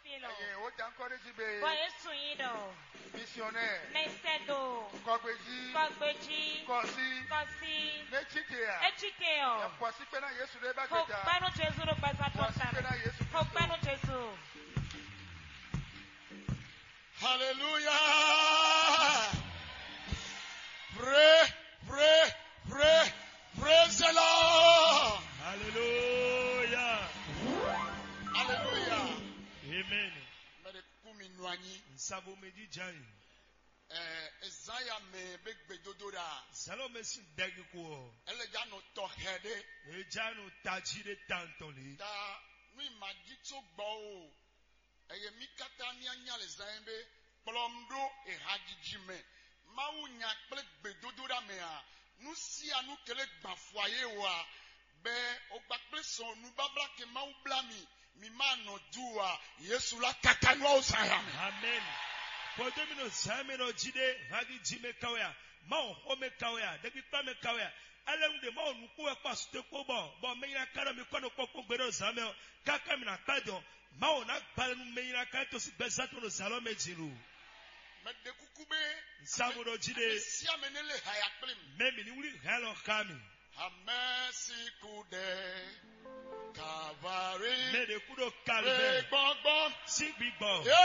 filo. O jan kore jibe. Kwa Yesu yido. Missionnaire. Mesedo. Kogbeji. Kogbeji. Kosi. Kosi. Nechikea. Echikeo. Ya kwasi pena Yesu de ba Kwa pano Jesu ro basa kwasi totana. pena Yesu. Kwa pano Jesu. Hallelujah. Pray, pray, pray. Praise the Lord. Hallelujah. Hallelujah. Amen. Mede kumi nwani. Nsabo meji jai. Isaiah me big bedodora. Salome si degi ko. Eleja no to hede. Eja no tajire tantoli. Da mi magito gbo o. Eye mi kata mi anya le zaimbe plomdo e hajijime. Ma unya kple bedodora me a. Nu si anu kele gbafoye wa. Be ogbakple son nu babla ke ma ublami. Mi ma no dua. Yesu la kakanwa osaya. Amen. Podomino samino jide hadi jime kawya. Mao home kawya. Debi pame kawya. Alem de mao nuku ekwa sute kobo. Bo meina karo mi kono koko gbero sameo. Kaka mina kado. Mao na gbanu meina kato si besato no salome jiru. Mede kukube. Samuro jide. Siya menele hayaklim. Memi ni uli halo kami. Hamesi kude. Calvary. Mede kudo kalve. Gbogbo. Si gbigbo.